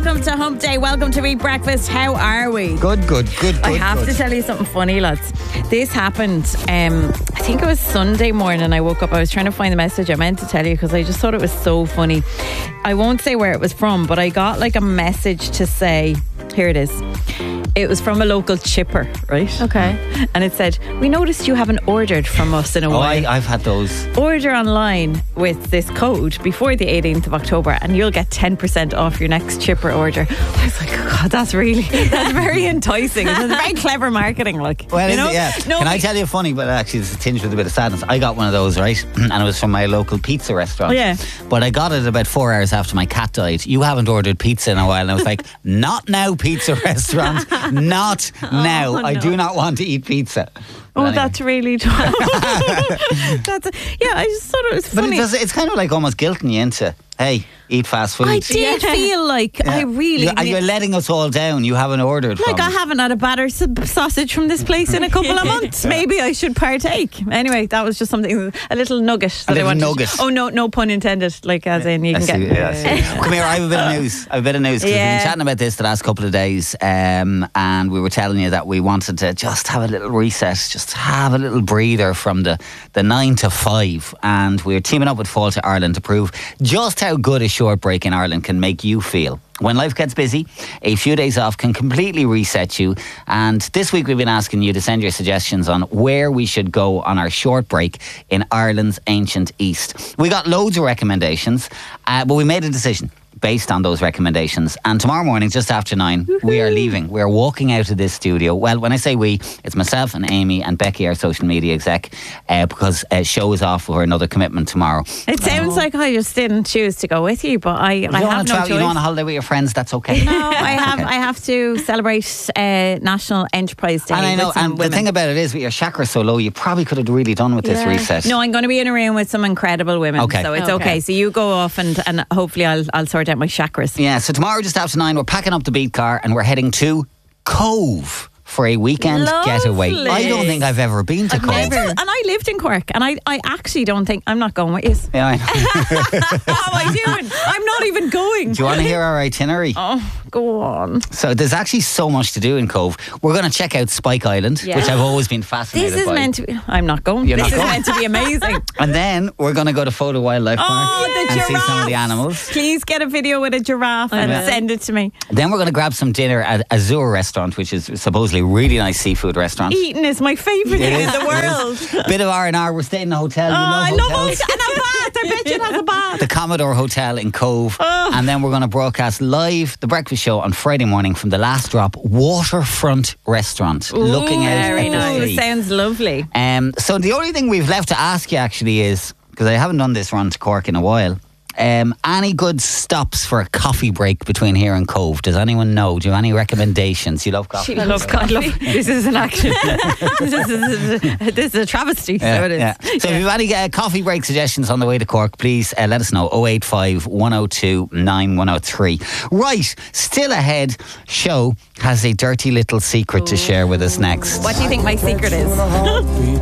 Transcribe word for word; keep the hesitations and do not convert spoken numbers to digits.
welcome to Hump Day. Welcome to Eat Breakfast. How are we? Good, good, good, good. I have good. to tell you something funny, lads. This happened, um, I think it was Sunday morning. I woke up, I was trying to find the message I meant to tell you because I just thought it was so funny. I won't say where it was from, but I got like a message to say, here it is. It was from a local chipper, right? Okay. And it said, we noticed you haven't ordered from us in a Oh, while. I, I've had those. Order online with this code before the eighteenth of October and you'll get ten percent off your next chipper order. I was like, oh God, that's really, that's very enticing. It's very clever marketing, like. Well, you is know? it? Yeah. No, Can I tell you funny, but actually it's tinged with a bit of sadness. I got one of those, right? And it was from my local pizza restaurant. Oh, yeah. But I got it about four hours after my cat died. You haven't ordered pizza in a while. And I was like, not now, pizza restaurant. Not now. Oh, I no. do not want to eat pizza. But Oh, anyway. that's really tough. That's a, yeah, I just thought it was But it funny. does, it's kind of like almost guilting you into, hey, eat fast food. I did feel like Yeah. I really... You, and you're letting us all down. You haven't ordered like from I us. haven't had a batter sub- sausage from this place in a couple of months. Maybe I should partake. Anyway, that was just something, a little nugget. That little I wanted nugget. To, oh, no, no pun intended. Like as in you I can see, get... yeah, I see. Come here, I have a bit of news. I have a bit of news because Yeah. we've been chatting about this the last couple of days, um, and we were telling you that we wanted to just have a little reset, just have a little breather from the, the nine to five, and we're teaming up with Fall to Ireland to prove just how good a short break in Ireland can make you feel. When life gets busy, a few days off can completely reset you. And this week we've been asking you to send your suggestions on where we should go on our short break in Ireland's ancient East. We got loads of recommendations, uh, but we made a decision based on those recommendations. And tomorrow morning, just after nine, Woo-hoo. we are leaving. We are walking out of this studio. Well, when I say we, it's myself and Amy and Becky, our social media exec, uh, because uh, show is off for another commitment tomorrow. It sounds like I just didn't choose to go with you, but I, I You don't have want to no travel, you choice. don't want to holiday with your friends, that's okay. No, I have I have to celebrate uh, National Enterprise Day. And I know, with some and the women. thing about it is, with your chakra so low, you probably could have really done with this Yeah. reset. No, I'm going to be in a room with some incredible women, Okay. so it's okay. Okay. So you go off and, and hopefully I'll I'll sort out my chakras. Yeah, so tomorrow just after nine, we're packing up the beat car and we're heading to Cove for a weekend Lovely. getaway. I don't think I've ever been to I've Cove. never, and I lived in Cork, and I, I actually don't think I'm not going with you. Yeah, I know. How am I doing? I'm not even going. Do you want to hear our itinerary? Oh, go on. So there's actually so much to do in Cove. We're going to check out Spike Island, Yeah. which I've always been fascinated This is by. meant to be. I'm not going. You're this not is going. meant to be amazing. And then we're going to go to Photo Wildlife Park Oh, the and giraffe. see some of the animals. Please get a video with a giraffe and know. send it to me. Then we're going to grab some dinner at Azure Restaurant, which is supposedly a really nice seafood restaurant. Eating is my favourite thing in is, the it world. is. Bit of R and R. We're staying in a hotel. You Oh, love I love hotels. it. And a bath. I bet you it has a bath. The Commodore Hotel in Cove. Oh. And then we're going to broadcast live the breakfast show on Friday morning from the Last Drop Waterfront Restaurant, looking out Very at the nice. sea. Sounds lovely. Um, so the only thing we've left to ask you actually is, because I haven't done this run to Cork in a while, um, any good stops for a coffee break between here and Cove? Does anyone know? Do you have any recommendations? You love coffee? She loves coffee. Love, this is an action. this, is, this, is, this is a travesty. Yeah, so it is. yeah. So if you have any uh, coffee break suggestions on the way to Cork, please uh, let us know. oh eight five, one oh two, nine one oh three. Right, still ahead, Show has a dirty little secret to share with us next. What do you think my secret is?